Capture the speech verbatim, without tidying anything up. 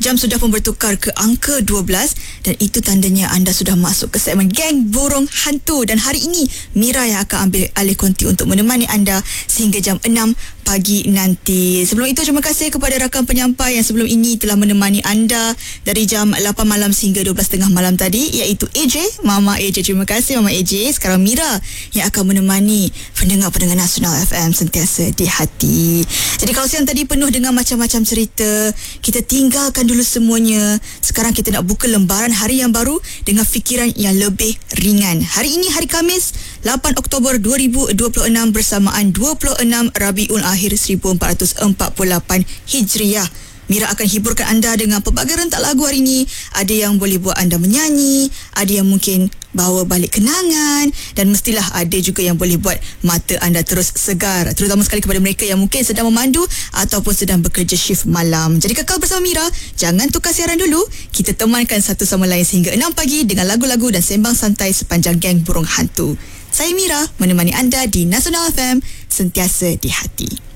Jam sudah pun bertukar ke angka dua belas dan itu tandanya anda sudah masuk ke segmen Geng Burung Hantu. Dan hari ini Mira yang akan ambil alih konti untuk menemani anda sehingga jam enam pagi nanti. Sebelum itu, terima kasih kepada rakan penyampai yang sebelum ini telah menemani anda dari jam lapan malam sehingga dua belas tiga puluh malam tadi, iaitu A J, Mama A J. Terima kasih Mama A J. Sekarang Mira yang akan menemani pendengar-pendengar Nasional F M sentiasa di hati. Jadi kalau siang tadi penuh dengan macam-macam cerita, kita tinggalkan dulu semuanya. Sekarang kita nak buka lembaran hari yang baru dengan fikiran yang lebih ringan. Hari ini hari Khamis, lapan Oktober dua ribu dua puluh enam bersamaan dua puluh enam Rabiul Akhir seribu empat ratus empat puluh lapan Hijriah. Mira akan hiburkan anda dengan pelbagai rentak lagu hari ini. Ada yang boleh buat anda menyanyi, ada yang mungkin bawa balik kenangan, dan mestilah ada juga yang boleh buat mata anda terus segar, terutama sekali kepada mereka yang mungkin sedang memandu ataupun sedang bekerja shift malam. Jadi kekal bersama Mira, jangan tukar siaran dulu. Kita temankan satu sama lain sehingga enam pagi dengan lagu-lagu dan sembang santai sepanjang Geng Burung Hantu. Saya Mira menemani anda di Nasional F M, sentiasa di hati.